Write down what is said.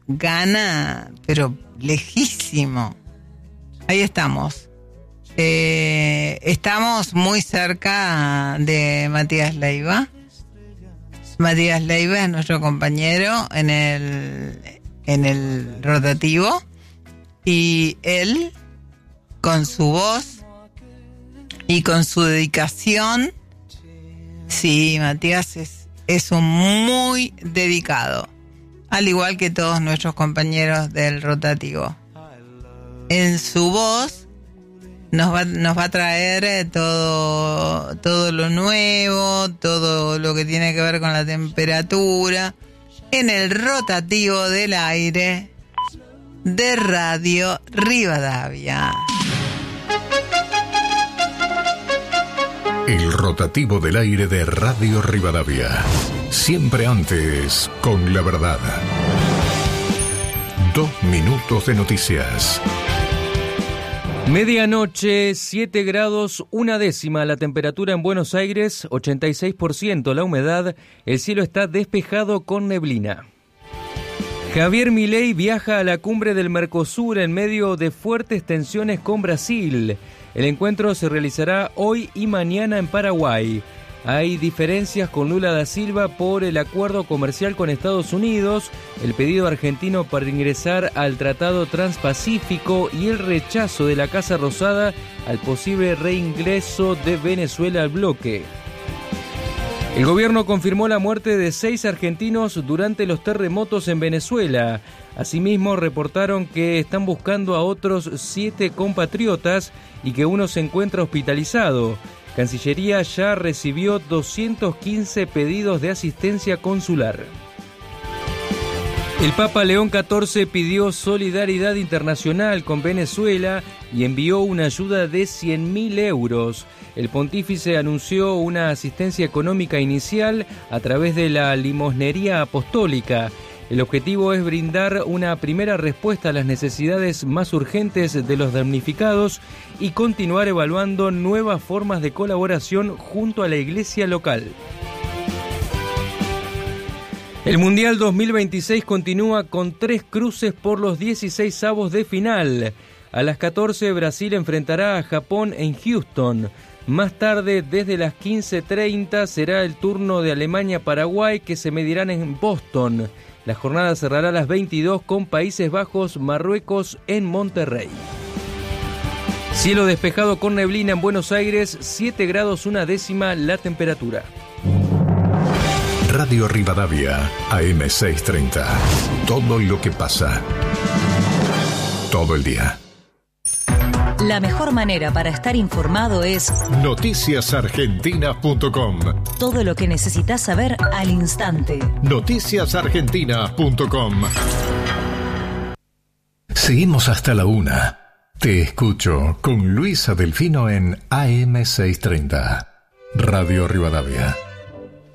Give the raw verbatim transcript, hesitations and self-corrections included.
gana, pero lejísimo. Ahí estamos. Eh, estamos muy cerca de Matías Leiva. Matías Leiva es nuestro compañero en el, en el rotativo. Y él, con su voz y con su dedicación, sí, Matías es, es un muy dedicado, al igual que todos nuestros compañeros del rotativo. En su voz nos va, nos va a traer todo, todo lo nuevo, todo lo que tiene que ver con la temperatura, en el rotativo del aire de Radio Rivadavia. El rotativo del aire de Radio Rivadavia. Siempre antes con la verdad. Dos minutos de noticias. Medianoche, siete grados, una décima la temperatura en Buenos Aires, ochenta y seis por ciento la humedad, el cielo está despejado con neblina. Javier Milei viaja a la cumbre del Mercosur en medio de fuertes tensiones con Brasil. El encuentro se realizará hoy y mañana en Paraguay. Hay diferencias con Lula da Silva por el acuerdo comercial con Estados Unidos, el pedido argentino para ingresar al Tratado Transpacífico y el rechazo de la Casa Rosada al posible reingreso de Venezuela al bloque. El gobierno confirmó la muerte de seis argentinos durante los terremotos en Venezuela. Asimismo, reportaron que están buscando a otros siete compatriotas y que uno se encuentra hospitalizado. Cancillería ya recibió doscientos quince pedidos de asistencia consular. El Papa León catorce pidió solidaridad internacional con Venezuela y envió una ayuda de cien mil euros. El pontífice anunció una asistencia económica inicial a través de la limosnería apostólica. El objetivo es brindar una primera respuesta a las necesidades más urgentes de los damnificados y continuar evaluando nuevas formas de colaboración junto a la iglesia local. El Mundial dos mil veintiséis continúa con tres cruces por los dieciseisavos de final. A las catorce, Brasil enfrentará a Japón en Houston. Más tarde, desde las quince treinta, será el turno de Alemania-Paraguay, que se medirán en Boston. La jornada cerrará a las veintidós con Países Bajos-Marruecos en Monterrey. Cielo despejado con neblina en Buenos Aires, siete grados una décima la temperatura. Radio Rivadavia, A M seiscientos treinta. Todo lo que pasa. Todo el día. La mejor manera para estar informado es noticias argentinas punto com. Todo lo que necesitas saber al instante. noticias argentinas punto com. Seguimos hasta la una. Te escucho con Luisa Delfino en A M seiscientos treinta. Radio Rivadavia.